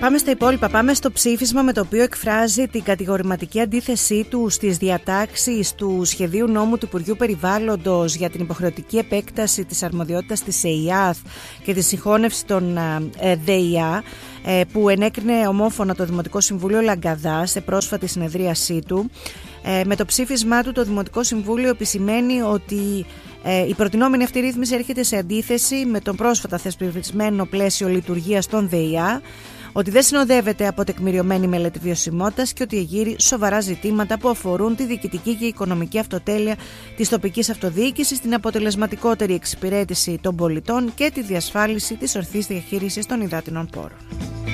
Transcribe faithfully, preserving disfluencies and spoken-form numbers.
Πάμε στα υπόλοιπα. Πάμε στο ψήφισμα με το οποίο εκφράζει την κατηγορηματική αντίθεσή του στις διατάξεις του σχεδίου νόμου του Υπουργείου Περιβάλλοντος για την υποχρεωτική επέκταση της αρμοδιότητας της ΕΙΑΘ και τη συγχώνευση των ΔΕΙΑ, που ενέκρινε ομόφωνα το Δημοτικό Συμβούλιο Λαγκαδά σε πρόσφατη συνεδρίασή του. Με το ψήφισμά του, το Δημοτικό Συμβούλιο επισημαίνει ότι η προτινόμενη αυτή ρύθμιση έρχεται σε αντίθεση με τον πρόσφατα θεσπισμένο πλαίσιο λειτουργίας των ΔΕΙΑ, ότι δεν συνοδεύεται από τεκμηριωμένη μελέτη βιωσιμότητας και ότι εγείρει σοβαρά ζητήματα που αφορούν τη διοικητική και οικονομική αυτοτέλεια της τοπικής αυτοδιοίκησης, την αποτελεσματικότερη εξυπηρέτηση των πολιτών και τη διασφάλιση της ορθής διαχείρισης των υδάτινων πόρων.